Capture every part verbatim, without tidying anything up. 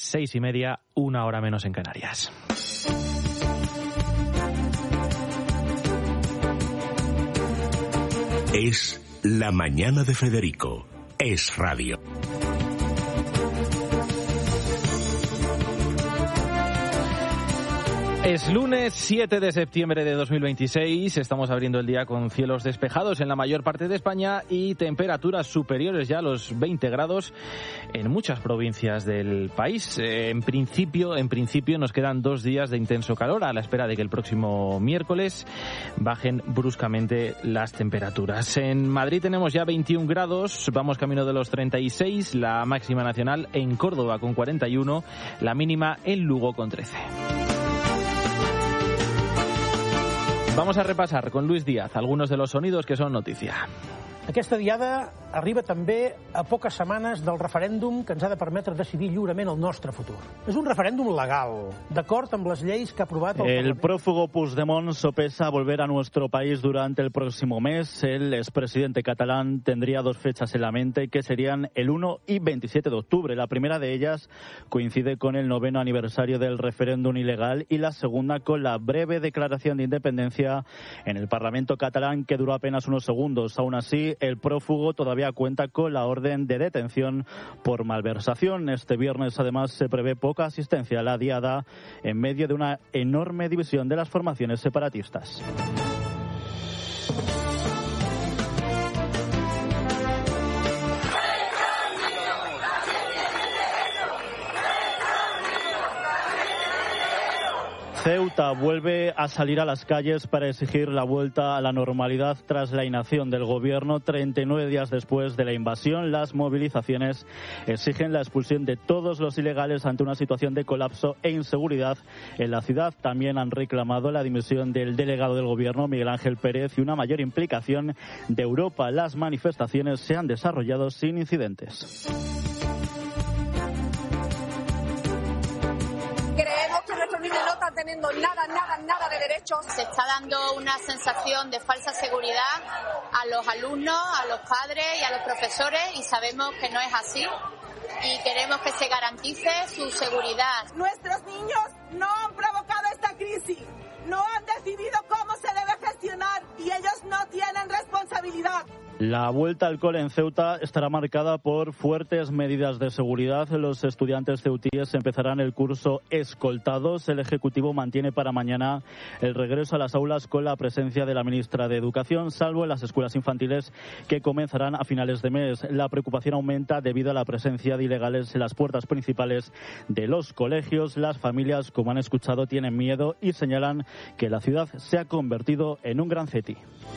seis y media, una hora menos en Canarias. Es La Mañana de Federico. Es radio. Es lunes siete de septiembre de dos mil veintiséis, estamos abriendo el día con cielos despejados en la mayor parte de España y temperaturas superiores ya a los veinte grados en muchas provincias del país. En principio, en principio nos quedan dos días de intenso calor a la espera de que el próximo miércoles bajen bruscamente las temperaturas. En Madrid tenemos ya veintiún grados, vamos camino de los treinta y seis, la máxima nacional en Córdoba con cuarenta y uno, la mínima en Lugo con trece. Vamos a repasar con Luis Díaz algunos de los sonidos que son noticia. Aquesta diada arriba també a poques setmanes del referèndum que ens ha de permetre decidir lliurement el nostre futur. És un referèndum legal, d'acord amb les lleis que ha aprovat el Parlament. El prófugo Puigdemont sopesa volver a nuestro país durante el próximo mes. El expresidente catalán tendría dos fechas en la mente, que serían el uno y veintisiete de octubre. La primera de ellas coincide con el noveno aniversario del referéndum ilegal y la segunda con la breve declaración de independencia en el Parlamento catalán, que duró apenas unos segundos. Aún así, el prófugo todavía cuenta con la orden de detención por malversación. Este viernes, además, se prevé poca asistencia a la diada en medio de una enorme división de las formaciones separatistas. Ceuta vuelve a salir a las calles para exigir la vuelta a la normalidad tras la inacción del gobierno. treinta y nueve días después de la invasión, las movilizaciones exigen la expulsión de todos los ilegales ante una situación de colapso e inseguridad en la ciudad. También han reclamado la dimisión del delegado del gobierno, Miguel Ángel Pérez, y una mayor implicación de Europa. Las manifestaciones se han desarrollado sin incidentes. No están teniendo nada, nada, nada de derechos. Se está dando una sensación de falsa seguridad a los alumnos, a los padres y a los profesores, y sabemos que no es así y queremos que se garantice su seguridad. Nuestros niños no han provocado esta crisis, no han decidido cómo se debe gestionar y ellos no tienen responsabilidad. La vuelta al cole en Ceuta estará marcada por fuertes medidas de seguridad. Los estudiantes ceutíes empezarán el curso escoltados. El Ejecutivo mantiene para mañana el regreso a las aulas con la presencia de la ministra de Educación, salvo en las escuelas infantiles que comenzarán a finales de mes. La preocupación aumenta debido a la presencia de ilegales en las puertas principales de los colegios. Las familias, como han escuchado, tienen miedo y señalan que la ciudad se ha convertido en un gran Ceti.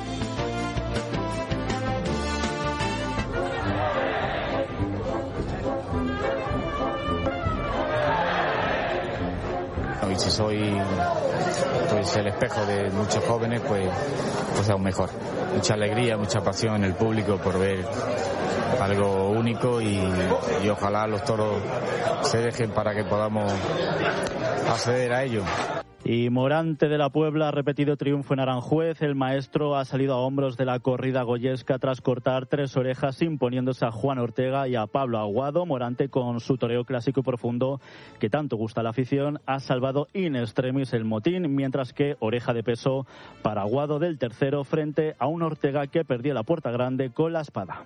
Y si soy pues el espejo de muchos jóvenes, pues, pues aún mejor. Mucha alegría, mucha pasión en el público por ver algo único y, y ojalá los toros se dejen para que podamos acceder a ello. Y Morante de la Puebla ha repetido triunfo en Aranjuez. El maestro ha salido a hombros de la corrida goyesca tras cortar tres orejas, imponiéndose a Juan Ortega y a Pablo Aguado. Morante, con su toreo clásico y profundo que tanto gusta a la afición, ha salvado in extremis el motín, mientras que oreja de peso para Aguado del tercero frente a un Ortega que perdía la puerta grande con la espada.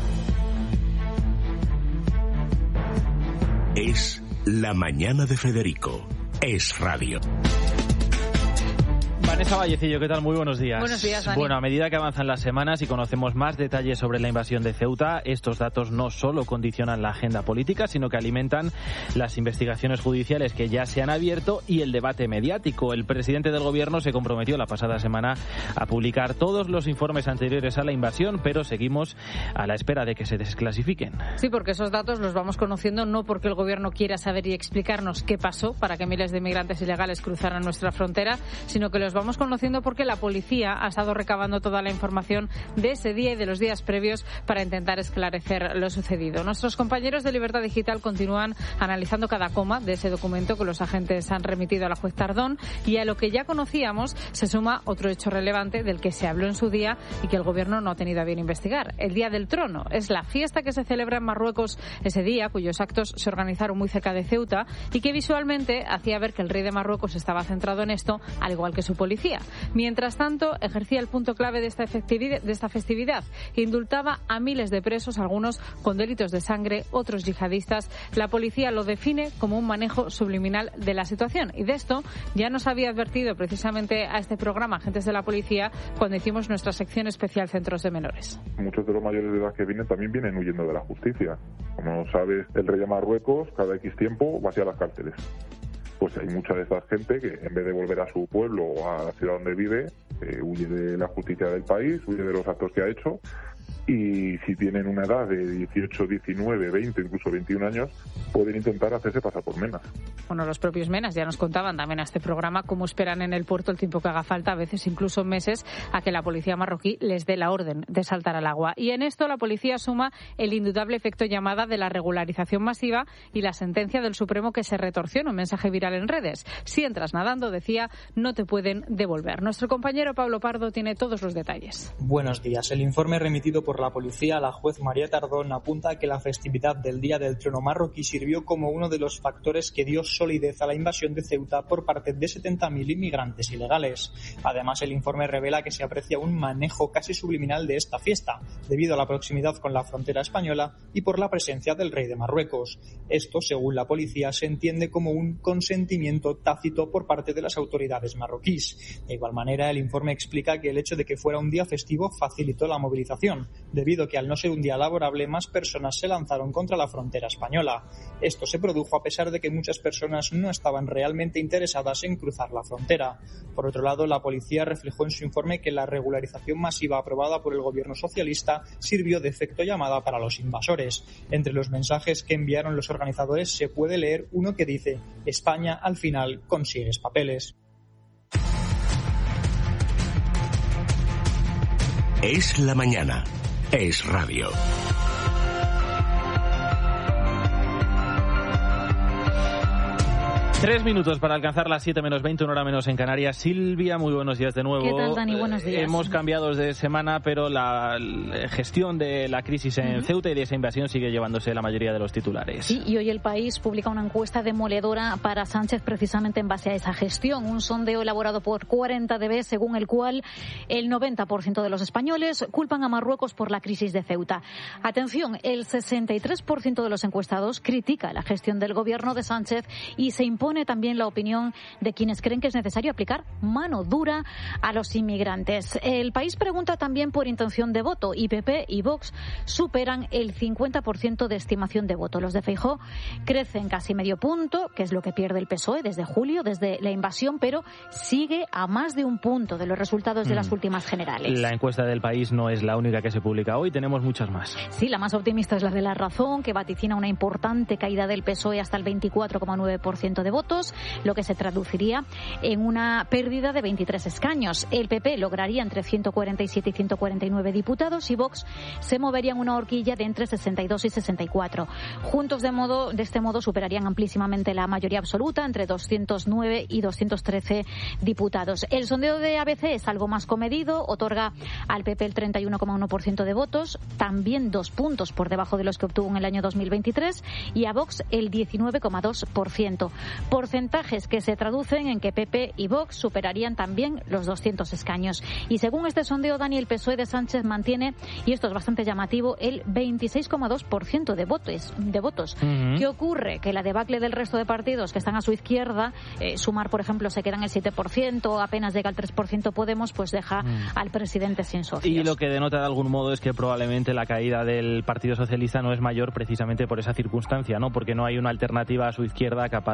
Es La Mañana de Federico. Es radio. Vanessa Vallecillo, ¿qué tal? Muy buenos días. Buenos días, Dani. Bueno, a medida que avanzan las semanas y conocemos más detalles sobre la invasión de Ceuta, estos datos no solo condicionan la agenda política, sino que alimentan las investigaciones judiciales que ya se han abierto y el debate mediático. El presidente del gobierno se comprometió la pasada semana a publicar todos los informes anteriores a la invasión, pero seguimos a la espera de que se desclasifiquen. Sí, porque esos datos los vamos conociendo no porque el gobierno quiera saber y explicarnos qué pasó para que miles de inmigrantes ilegales cruzaran nuestra frontera, sino que los vamos vamos conociendo porque la policía ha estado recabando toda la información de ese día y de los días previos para intentar esclarecer lo sucedido. Nuestros compañeros de Libertad Digital continúan analizando cada coma de ese documento que los agentes han remitido a la juez Tardón, y a lo que ya conocíamos se suma otro hecho relevante del que se habló en su día y que el Gobierno no ha tenido a bien investigar. El Día del Trono es la fiesta que se celebra en Marruecos ese día, cuyos actos se organizaron muy cerca de Ceuta y que visualmente hacía ver que el rey de Marruecos estaba centrado en esto, al igual que su policía. Mientras tanto, ejercía el punto clave de esta, efectividad, de esta festividad. Indultaba a miles de presos, algunos con delitos de sangre, otros yihadistas. La policía lo define como un manejo subliminal de la situación. Y de esto ya nos había advertido precisamente a este programa agentes de la policía cuando hicimos nuestra sección especial Centros de Menores. Muchos de los mayores de edad que vienen también vienen huyendo de la justicia. Como sabes, el rey de Marruecos cada X tiempo va hacia las cárceles. Pues hay mucha de esta gente que en vez de volver a su pueblo o a la ciudad donde vive, eh, huye de la justicia del país, huye de los actos que ha hecho, y si tienen una edad de dieciocho, diecinueve, veinte, incluso veintiún años, pueden intentar hacerse pasar por menas. Bueno, los propios menas ya nos contaban también a este programa cómo esperan en el puerto el tiempo que haga falta, a veces incluso meses, a que la policía marroquí les dé la orden de saltar al agua. Y en esto la policía suma el indudable efecto llamada de la regularización masiva y la sentencia del Supremo que se retorció en un mensaje viral en redes. Si entras nadando, decía, no te pueden devolver. Nuestro compañero Pablo Pardo tiene todos los detalles. Buenos días. El informe remitido por la policía a la juez María Tardón apunta que la festividad del Día del Trono marroquí sirvió como uno de los factores que dio solidez a la invasión de Ceuta por parte de setenta mil inmigrantes ilegales. Además, el informe revela que se aprecia un manejo casi subliminal de esta fiesta, debido a la proximidad con la frontera española y por la presencia del rey de Marruecos. Esto, según la policía, se entiende como un consentimiento tácito por parte de las autoridades marroquíes. De igual manera, el informe explica que el hecho de que fuera un día festivo facilitó la movilización, debido a que al no ser un día laborable, más personas se lanzaron contra la frontera española. Esto se produjo a pesar de que muchas personas no estaban realmente interesadas en cruzar la frontera. Por otro lado, la policía reflejó en su informe que la regularización masiva aprobada por el gobierno socialista sirvió de efecto llamada para los invasores. Entre los mensajes que enviaron los organizadores se puede leer uno que dice: España al final consigues papeles. Es la mañana. Es radio. Tres minutos para alcanzar las siete menos veinte, una hora menos en Canarias. Silvia, muy buenos días de nuevo. ¿Qué tal, Dani? Buenos días. Eh, hemos cambiado de semana, pero la, la gestión de la crisis en uh-huh. Ceuta y de esa invasión sigue llevándose la mayoría de los titulares. Sí, y hoy El País publica una encuesta demoledora para Sánchez precisamente en base a esa gestión. Un sondeo elaborado por cuarenta D B, según el cual el noventa por ciento de los españoles culpan a Marruecos por la crisis de Ceuta. Atención, el sesenta y tres por ciento de los encuestados critica la gestión del gobierno de Sánchez y se impone también la opinión de quienes creen que es necesario aplicar mano dura a los inmigrantes. El País pregunta también por intención de voto y P P y Vox superan el cincuenta por ciento de estimación de voto. Los de Feijóo crecen casi medio punto, que es lo que pierde el P S O E desde julio, desde la invasión, pero sigue a más de un punto de los resultados de mm. las últimas generales. La encuesta del País no es la única que se publica hoy, tenemos muchas más. Sí, la más optimista es la de La Razón, que vaticina una importante caída del P S O E hasta el veinticuatro coma nueve por ciento de votos, lo que se traduciría en una pérdida de veintitrés escaños. El P P lograría entre ciento cuarenta y siete y ciento cuarenta y nueve diputados y Vox se movería en una horquilla de entre sesenta y dos y sesenta y cuatro. Juntos de modo de este modo superarían amplísimamente la mayoría absoluta, entre doscientos nueve y doscientos trece diputados. El sondeo de A B C es algo más comedido, otorga al P P el treinta y uno coma uno por ciento de votos, también dos puntos por debajo de los que obtuvo en el año dos mil veintitrés, y a Vox el diecinueve coma dos por ciento. Porcentajes que se traducen en que P P y Vox superarían también los doscientos escaños. Y según este sondeo, Dani, el P S O E de Sánchez mantiene, y esto es bastante llamativo, el veintiséis coma dos por ciento de votos. De votos. Uh-huh. ¿Qué ocurre? Que la debacle del resto de partidos que están a su izquierda, eh, Sumar, por ejemplo, se queda en el siete por ciento, apenas llega al tres por ciento Podemos, pues deja uh-huh. al presidente sin socios. Y lo que denota de algún modo es que probablemente la caída del Partido Socialista no es mayor precisamente por esa circunstancia, ¿no? Porque no hay una alternativa a su izquierda capaz de capitalizar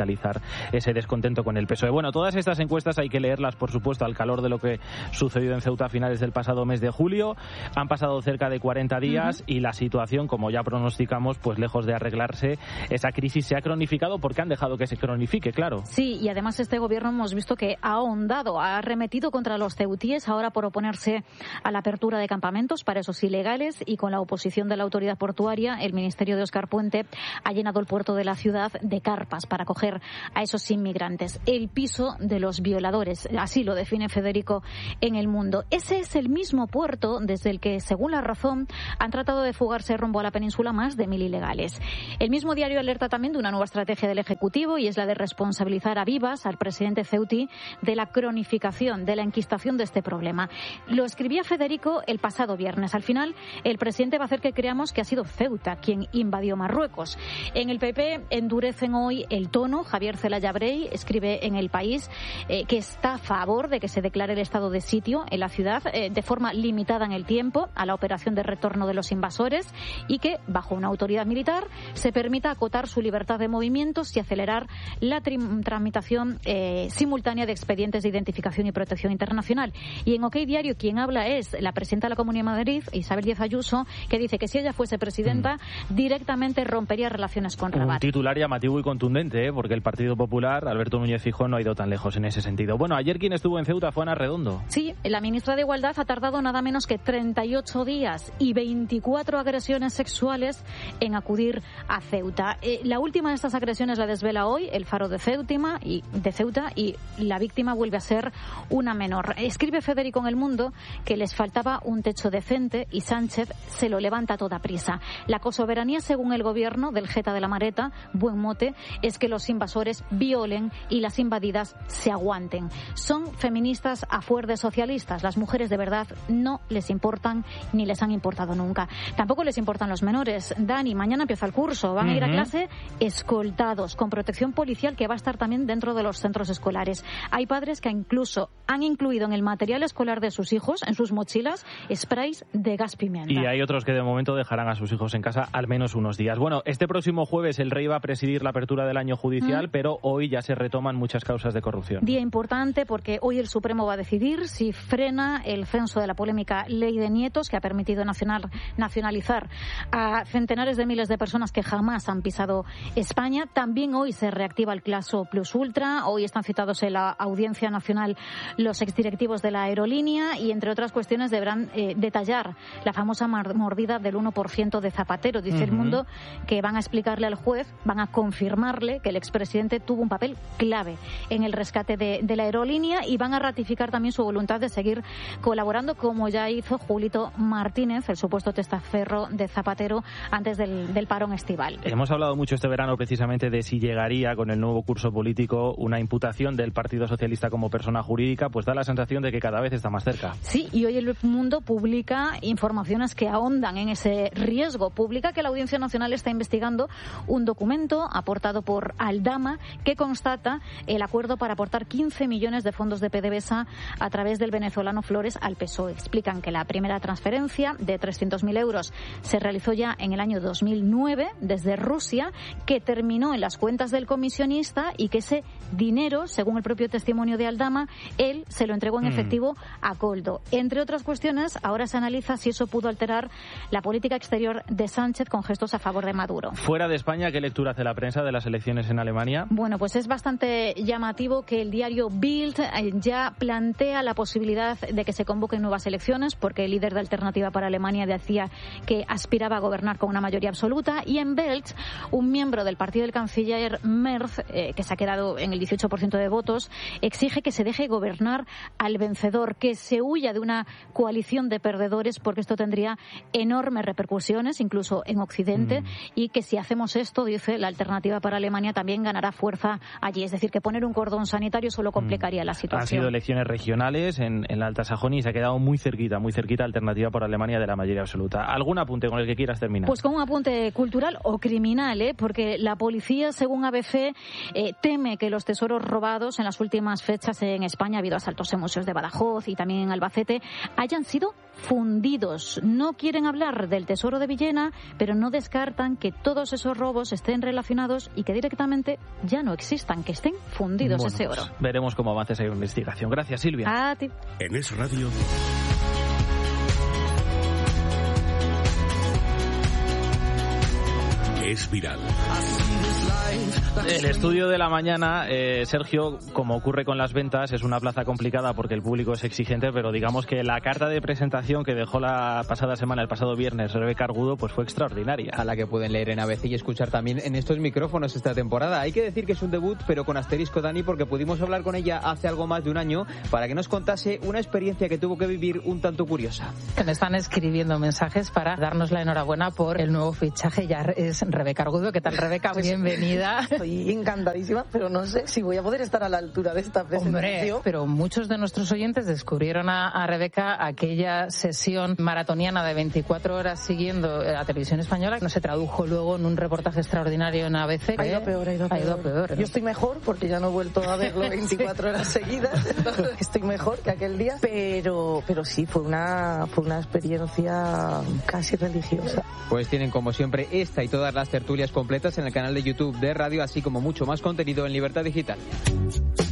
cristalizar ese descontento con el P S O E. Bueno, todas estas encuestas hay que leerlas, por supuesto, al calor de lo que sucedió en Ceuta a finales del pasado mes de julio. Han pasado cerca de cuarenta días uh-huh. y la situación, como ya pronosticamos, pues lejos de arreglarse, esa crisis se ha cronificado porque han dejado que se cronifique, claro. Sí, y además este gobierno hemos visto que ha ahondado, ha arremetido contra los ceutíes ahora por oponerse a la apertura de campamentos para esos ilegales, y con la oposición de la autoridad portuaria, el Ministerio de Óscar Puente ha llenado el puerto de la ciudad de carpas para acoger a esos inmigrantes. El piso de los violadores, así lo define Federico en El Mundo. Ese es el mismo puerto desde el que, según La Razón, han tratado de fugarse rumbo a la península más de mil ilegales. El mismo diario alerta también de una nueva estrategia del Ejecutivo, y es la de responsabilizar a vivas al presidente ceutí de la cronificación, de la enquistación de este problema. Lo escribía Federico el pasado viernes. Al final, el presidente va a hacer que creamos que ha sido Ceuta quien invadió Marruecos. En el P P endurecen hoy el tono. Javier Zelaya Brey escribe en El País eh, que está a favor de que se declare el estado de sitio en la ciudad eh, de forma limitada en el tiempo a la operación de retorno de los invasores, y que, bajo una autoridad militar, se permita acotar su libertad de movimientos y acelerar la trim- tramitación eh, simultánea de expedientes de identificación y protección internacional. Y en OK Diario quien habla es la presidenta de la Comunidad de Madrid, Isabel Díaz Ayuso, que dice que si ella fuese presidenta, mm. directamente rompería relaciones con Rabat. Un titular llamativo y contundente, ¿eh? Porque el Partido Popular, Alberto Núñez Feijóo, no ha ido tan lejos en ese sentido. Bueno, ayer quien estuvo en Ceuta fue Ana Redondo. Sí, la ministra de Igualdad ha tardado nada menos que treinta y ocho días y veinticuatro agresiones sexuales en acudir a Ceuta. Eh, la última de estas agresiones la desvela hoy el Faro de Ceuta, y, de Ceuta y la víctima vuelve a ser una menor. Escribe Federico en El Mundo que les faltaba un techo decente y Sánchez se lo levanta a toda prisa. La cosoberanía, según el gobierno del Jeta de la Mareta, buen mote, es que los invasores violen y las invadidas se aguanten. Son feministas a fuer de socialistas. Las mujeres de verdad no les importan ni les han importado nunca. Tampoco les importan los menores. Dani, mañana empieza el curso. Van uh-huh. a ir a clase escoltados, con protección policial que va a estar también dentro de los centros escolares. Hay padres que incluso han incluido en el material escolar de sus hijos, en sus mochilas, sprays de gas pimienta. Y hay otros que de momento dejarán a sus hijos en casa al menos unos días. Bueno, este próximo jueves el Rey va a presidir la apertura del año judicial, uh-huh. pero hoy ya se retoman muchas causas de corrupción. Día importante porque hoy el Supremo va a decidir si frena el censo de la polémica Ley de Nietos, que ha permitido nacional, nacionalizar a centenares de miles de personas que jamás han pisado España. También hoy se reactiva el caso Plus Ultra. Hoy están citados en la Audiencia Nacional los exdirectivos de la aerolínea y, entre otras cuestiones, deberán eh, detallar la famosa mordida del uno por ciento de Zapatero. Dice uh-huh. El Mundo que van a explicarle al juez, van a confirmarle que el expresidente tuvo un papel clave en el rescate de, de la aerolínea, y van a ratificar también su voluntad de seguir colaborando, como ya hizo Julito Martínez, el supuesto testaferro de Zapatero, antes del, del parón estival. Hemos hablado mucho este verano precisamente de si llegaría con el nuevo curso político una imputación del Partido Socialista como persona jurídica. Pues da la sensación de que cada vez está más cerca. Sí, y hoy El Mundo publica informaciones que ahondan en ese riesgo. Publica que la Audiencia Nacional está investigando un documento aportado por Aldama que constata el acuerdo para aportar quince millones de fondos de PDVSA a través del venezolano Flores al P S O E. Explican que la primera transferencia de trescientos mil euros se realizó ya en el año dos mil nueve desde Rusia, que terminó en las cuentas del comisionista, y que ese dinero, según el propio testimonio de Aldama, él se lo entregó en efectivo a Koldo. Entre otras cuestiones, ahora se analiza si eso pudo alterar la política exterior de Sánchez con gestos a favor de Maduro. Fuera de España, ¿qué lectura hace la prensa de las elecciones en Alemania? Bueno, pues es bastante llamativo que el diario Bild ya plantea la posibilidad de que se convoquen nuevas elecciones, porque el líder de Alternativa para Alemania decía que aspiraba a gobernar con una mayoría absoluta, y en Welt, un miembro del partido del canciller Merz, eh, que se ha quedado en el dieciocho por ciento de votos, exige que se deje gobernar al vencedor, que se huya de una coalición de perdedores, porque esto tendría enormes repercusiones, incluso en Occidente, mm. y que si hacemos esto, dice, la Alternativa para Alemania también ganará fuerza allí. Es decir, que poner un cordón sanitario solo complicaría mm. la situación. Han sido elecciones regionales en, en la Alta Sajonia y se ha quedado muy cerquita, muy cerquita Alternativa para Alemania de la mayoría absoluta. ¿Algún apunte con el que quieras terminar? Pues con un apunte cultural o criminal, ¿eh? Porque la policía, según A B C, eh, teme que los tesoros robados en las últimas fechas en España, ha habido asaltos en museos de Badajoz y también en Albacete, hayan sido fundidos. No quieren hablar del tesoro de Villena, pero no descartan que todos esos robos estén relacionados y que directamente posiblemente ya no existan, que estén fundidos bueno, ese pues oro. Veremos cómo avanza esa investigación. Gracias, Silvia. A ti. En Es Radio. Es viral. El estudio de la mañana, eh, Sergio, como ocurre con las ventas, es una plaza complicada porque el público es exigente, pero digamos que la carta de presentación que dejó la pasada semana, el pasado viernes, Rebeca Argudo, pues fue extraordinaria. A la que pueden leer en A B C y escuchar también en estos micrófonos esta temporada. Hay que decir que es un debut, pero con asterisco, Dani, porque pudimos hablar con ella hace algo más de un año para que nos contase una experiencia que tuvo que vivir un tanto curiosa. Me están escribiendo mensajes para darnos la enhorabuena por el nuevo fichaje. Ya es Rebeca Argudo. ¿Qué tal, Rebeca? Pues, bienvenida. Estoy encantadísima, pero no sé si voy a poder estar a la altura de esta presentación. Hombre, pero muchos de nuestros oyentes descubrieron a, a Rebeca aquella sesión maratoniana de veinticuatro horas siguiendo la televisión española, que no se tradujo luego en un reportaje extraordinario en A B C. Ha ido peor, ha ido peor. Ha ido peor, ¿no? Yo estoy mejor porque ya no he vuelto a verlo veinticuatro sí. horas seguidas. Entonces estoy mejor que aquel día, pero, pero sí, fue una, fue una experiencia casi religiosa. Pues tienen, como siempre, esta y todas las tertulias completas en el canal de YouTube de Radio, así como mucho más contenido en Libertad Digital.